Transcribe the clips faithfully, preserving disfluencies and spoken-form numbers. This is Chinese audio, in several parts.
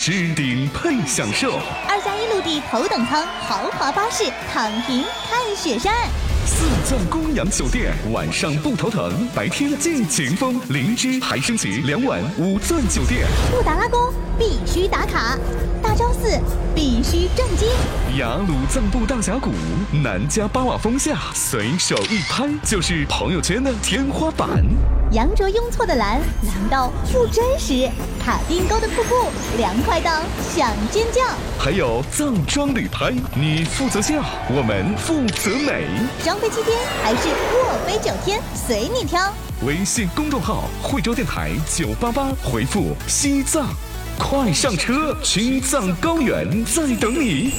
置顶配享受。 二加一陆地头等舱豪华巴士，躺平看雪山。 四钻公羊酒店，晚上不头疼，白天尽情疯。灵芝还升级两晚五钻酒店。 布达拉宫必须打卡，大昭寺必须震惊。 雅鲁藏布大峡谷，南迦巴瓦峰下，随手一拍就是朋友圈的天花板。 羊卓雍措的蓝，蓝到不真实；卡丁沟的瀑布，凉快到想尖叫。 还有藏装旅拍，你负责笑，我们负责美。 双飞七天还是卧飞九天，随你挑。 微信公众号惠州电台九八八，回复西藏，快上车，青藏高原在等你。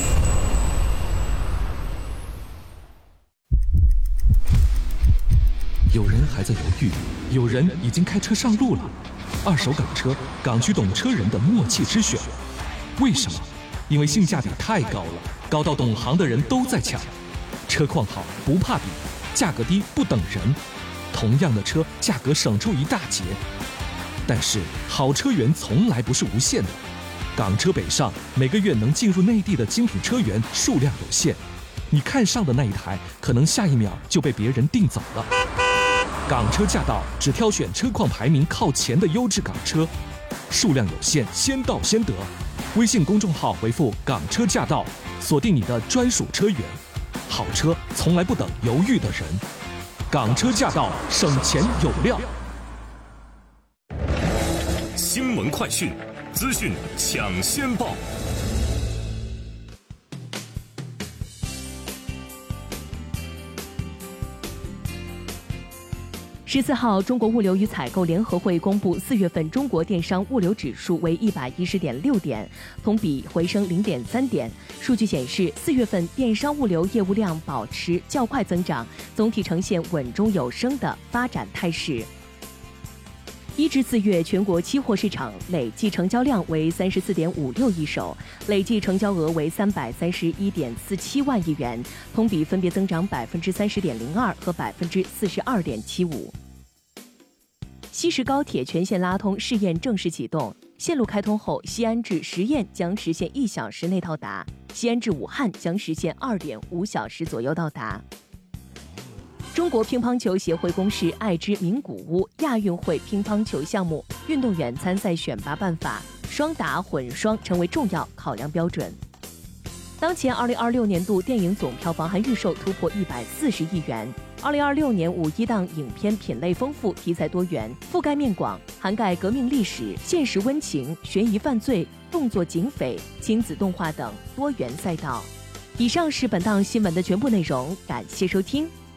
有人还在犹豫，有人已经开车上路了。二手港车，港区懂车人的默契之选。为什么？因为性价比太高了，高到懂行的人都在抢。车况好不怕比，价格低不等人。同样的车，价格省出一大截。但是好车源从来不是无限的。港车北上，每个月能进入内地的精品车源数量有限。你看上的那一台，可能下一秒就被别人订走了。港车驾到，只挑选车况排名靠前的优质港车，数量有限，先到先得。微信公众号回复港车驾到，锁定你的专属车源。好车从来不等犹豫的人，港车驾到，省钱有料。 新闻快讯，资讯抢先报。 十四号，中国物流与采购联合会公布，四月份中国电商物流指数为一百一十点六点，同比回升零点三点。数据显示，四月份电商物流业务量保持较快增长，总体呈现稳中有升的发展态势。一至四月，全国期货市场累计成交量为三十四点五六亿手，累计成交额为三百三十一点四七万亿元，同比分别增长百分之三十点零二和百分之四十二点七五。西石高铁全线拉通试验正式启动，线路开通后，西安至十堰将实现一小时内到达，西安至武汉将实现二点五小时左右到达。中国乒乓球协会公示爱知名古屋亚运会乒乓球项目运动员参赛选拔办法，双打混双成为重要考量标准。当前二零二六年度电影总票房含预售突破一百四十亿元。二零二六年五一档影片品类丰富，题材多元，覆盖面广，涵盖革命历史、现实温情、悬疑犯罪、动作警匪、亲子动画等多元赛道。以上是本档新闻的全部内容，感谢收听。